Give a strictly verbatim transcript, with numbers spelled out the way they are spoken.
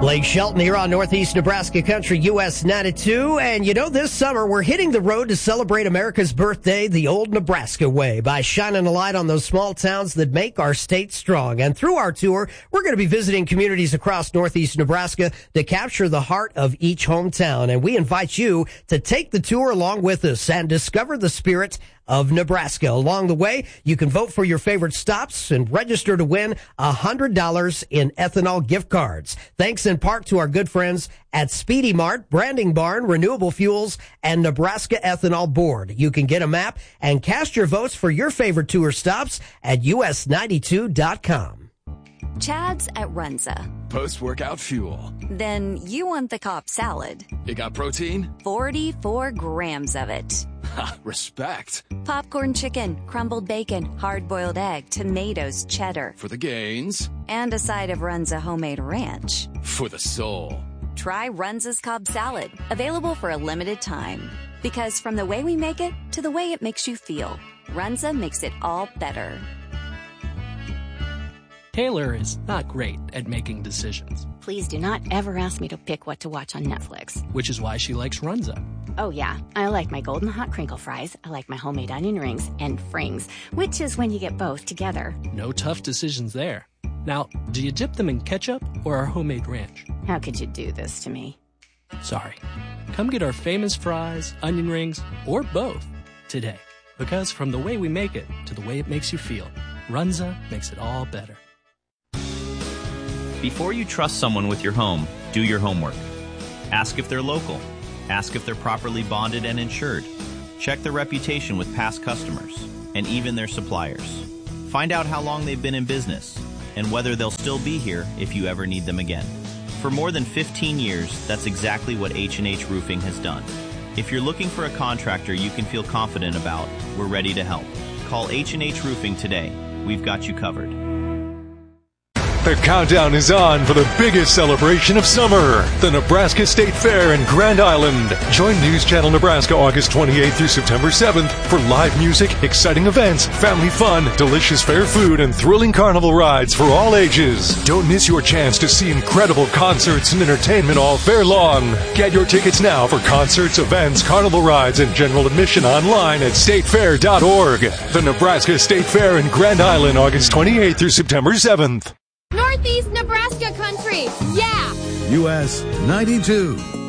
Blake Shelton here on Northeast Nebraska Country U S ninety-two. And you know, this summer we're hitting the road to celebrate America's birthday the old Nebraska way by shining a light on those small towns that make our state strong. And through our tour, we're going to be visiting communities across Northeast Nebraska to capture the heart of each hometown. And we invite you to take the tour along with us and discover the spirit of Nebraska. Along the way, you can vote for your favorite stops and register to win one hundred dollars in ethanol gift cards. Thanks in part to our good friends at Speedy Mart, Branding Barn, Renewable Fuels, and Nebraska Ethanol Board. You can get a map and cast your votes for your favorite tour stops at U S ninety-two dot com. Chad's at Runza. Post-workout fuel. Then you want the Cobb salad. It got protein? forty-four grams of it. Ha, respect. Popcorn chicken, crumbled bacon, hard-boiled egg, tomatoes, cheddar. For the gains. And a side of Runza homemade ranch. For the soul. Try Runza's Cobb salad, available for a limited time. Because from the way we make it to the way it makes you feel, Runza makes it all better. Taylor is not great at making decisions. Please do not ever ask me to pick what to watch on Netflix. Which is why she likes Runza. Oh yeah, I like my golden hot crinkle fries, I like my homemade onion rings, and frings, which is when you get both together. No tough decisions there. Now, do you dip them in ketchup or our homemade ranch? How could you do this to me? Sorry. Come get our famous fries, onion rings, or both today. Because from the way we make it to the way it makes you feel, Runza makes it all better. Before you trust someone with your home, do your homework. Ask if they're local. Ask if they're properly bonded and insured. Check their reputation with past customers and even their suppliers. Find out how long they've been in business and whether they'll still be here if you ever need them again. For more than fifteen years, that's exactly what H and H Roofing has done. If you're looking for a contractor you can feel confident about, we're ready to help. Call H and H Roofing today. We've got you covered. The countdown is on for the biggest celebration of summer, the Nebraska State Fair in Grand Island. Join News Channel Nebraska August twenty-eighth through September seventh for live music, exciting events, family fun, delicious fair food, and thrilling carnival rides for all ages. Don't miss your chance to see incredible concerts and entertainment all fair long. Get your tickets now for concerts, events, carnival rides, and general admission online at state fair dot org. The Nebraska State Fair in Grand Island, August twenty-eighth through September seventh. Northeast Nebraska Country, yeah! U S ninety-two.